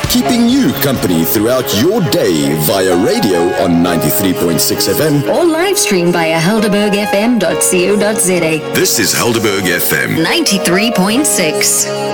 keeping you company throughout your day via radio on 93.6 FM or live stream via helderbergfm.co.za. This is Helderberg FM 93.6.